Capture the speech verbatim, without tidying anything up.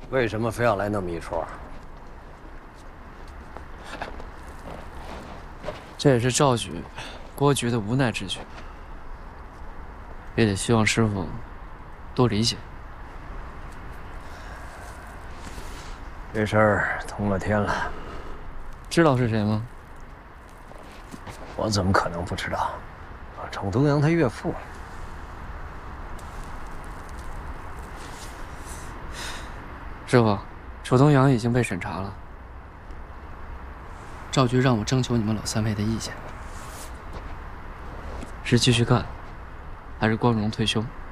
为什么非要来那么一出？ 这也是赵局、郭局的无奈之举，也得希望师傅多理解。 这事儿通了天了， 知道是谁吗？ 我怎么可能不知道？程东阳他岳父。 师傅，楚东阳已经被审查了。赵局让我征求你们老三位的意见，是继续干，还是光荣退休？